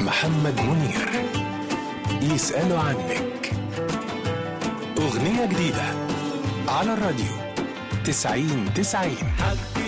محمد منير. يسألوا عنك. أغنية جديدة على الراديو 90-90.